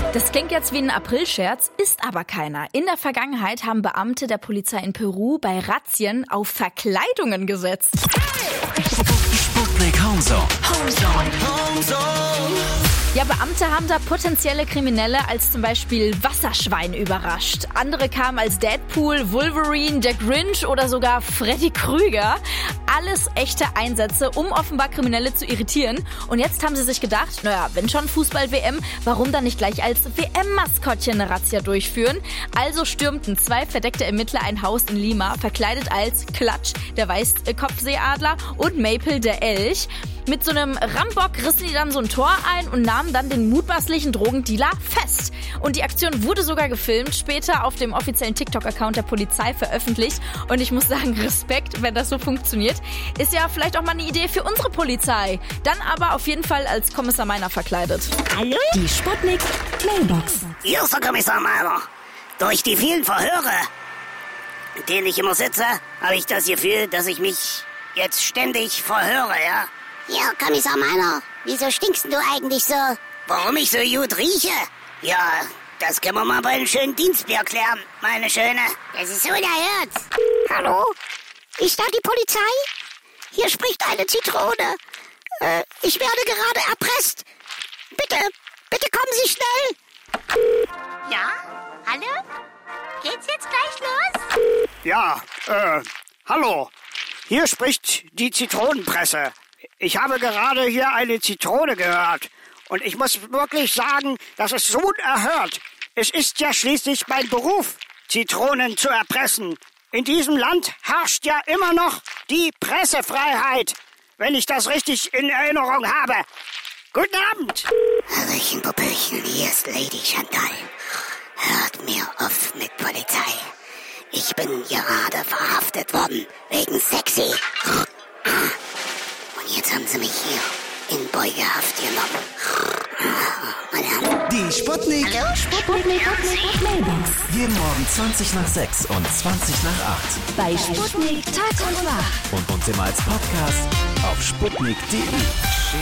Das klingt jetzt wie ein Aprilscherz, ist aber keiner. In der Vergangenheit haben Beamte der Polizei in Peru bei Razzien auf Verkleidungen gesetzt. Sputnik Homezone. Ja, Beamte haben da potenzielle Kriminelle als zum Beispiel Wasserschwein überrascht. Andere kamen als Deadpool, Wolverine, der Grinch oder sogar Freddy Krüger. Alles echte Einsätze, um offenbar Kriminelle zu irritieren. Und jetzt haben sie sich gedacht, naja, wenn schon Fußball-WM, warum dann nicht gleich als WM-Maskottchen eine Razzia durchführen? Also stürmten 2 verdeckte Ermittler ein Haus in Lima, verkleidet als Klatsch, der Weißkopfseeadler, und Maple, der Elch. Mit so einem Rambock rissen die dann so ein Tor ein und nahmen dann den mutmaßlichen Drogendealer fest. Und die Aktion wurde sogar gefilmt, später auf dem offiziellen TikTok-Account der Polizei veröffentlicht. Und ich muss sagen, Respekt, wenn das so funktioniert. Ist ja vielleicht auch mal eine Idee für unsere Polizei. Dann aber auf jeden Fall als Kommissar Meiner verkleidet. Hallo? Die Sputnik Mailbox. Hier ist der Kommissar Meiner. Durch die vielen Verhöre, in denen ich immer sitze, habe ich das Gefühl, dass ich mich jetzt ständig verhöre, ja? Ja, Kommissar Meiner, wieso stinkst du eigentlich so? Warum ich so gut rieche? Ja, das können wir mal bei einem schönen Dienstbier klären, meine Schöne. Das ist unerhört. Hallo? Ist da die Polizei? Hier spricht eine Zitrone. Ich werde gerade erpresst. Bitte kommen Sie schnell. Ja? Hallo? Geht's jetzt gleich los? Ja, hallo. Hier spricht die Zitronenpresse. Ich habe gerade hier eine Zitrone gehört. Und ich muss wirklich sagen, das ist so unerhört. Es ist ja schließlich mein Beruf, Zitronen zu erpressen. In diesem Land herrscht ja immer noch die Pressefreiheit, wenn ich das richtig in Erinnerung habe. Guten Abend. Hallöchen, Popöchen, hier ist Lady Chantal. Hört mir auf mit Polizei. Ich bin gerade verhaftet worden, wegen sexy. Und jetzt haben sie mich hier in Beugehaft genommen. Die Sputnik. Hallo? Sputnik Mailbox. Jeden Morgen 20 nach 6 und 20 nach 8. Bei Sputnik Tag und Wach. Und uns immer als Podcast auf sputnik.de.